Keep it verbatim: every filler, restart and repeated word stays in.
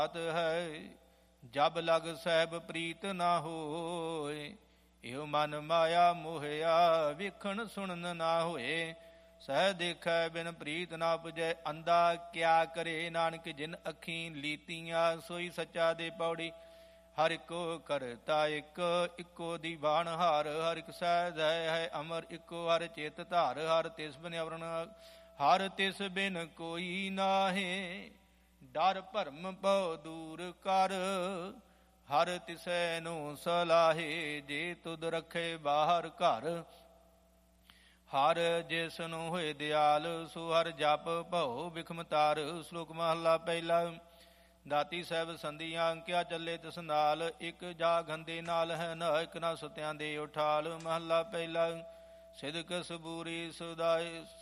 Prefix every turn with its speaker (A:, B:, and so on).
A: ਹੈ। ਜਬ ਲਗ ਸਹਿਬ ਪ੍ਰੀਤ ਨਾ ਹੋਏ, ਇਹੋ ਮਨ ਮਾਇਆ ਮੋਹਿਆ, ਵੇਖਣ ਸੁਣਨ ਨਾ ਹੋਏ। ਸਹਿ ਦੇਖੈ ਬਿਨ ਪ੍ਰੀਤ ਨਾ ਪੁਜੈ, ਅੰਧਾ ਕਿਆ ਕਰੇ। ਨਾਨਕ ਜਿਨ ਅੱਖੀਂ ਲੀਤੀਆਂ, ਸੋਈ ਸੱਚਾ ਦੇ ਪੌੜੀ। ਹਰ ਇੱਕੋ ਕਰਤਾ ਇੱਕ, ਇੱਕੋ ਦੀਵਾਨ ਹਾਰ। ਹਰ ਇੱਕ ਸਹਿਜ ਹੈ ਅਮਰ, ਇੱਕੋ ਹਰ ਚੇਤ ਧਾਰ। ਹਰ ਤਿਸ ਬਿਨ ਅਵਰਨ, ਹਰ ਤਿਸ ਬਿਨ ਕੋਈ ਨਾਹੇ। ਡਰ ਭਰਮ ਭਉ ਦੂਰ ਕਰ, ਹਰ ਤਿਸੈ ਨੂੰ ਸਲਾਹੇ। ਜੇ ਤੁਧ ਰੱਖੇ ਬਾਹਰ ਘਰ, ਹਰ ਜਿਸ ਨੂੰ ਹੋਏ ਦਿਆਲ। ਸੋ ਹਰ ਜਪ ਭਉ ਬਿਖਮ ਤਾਰ। ਸ਼ਲੋਕ ਮਹੱਲਾ ਪਹਿਲਾ। ਦਾਤੀ ਸਾਹਿਬ ਸੰਧੀਆਂ ਕਿਆ ਚੱਲੇ ਤਿਸ ਨਾਲ, ਇੱਕ ਜਾ ਗੰਦੇ ਨਾਲ ਹੈ ਨ ਇੱਕ ਨਾ ਸੁਤਿਆਂ ਦੇ ਉਠਾਲ। ਮਹੱਲਾ ਪਹਿਲਾ। ਸਿਦਕ ਸਬੂਰੀ ਸੁਦਾਇ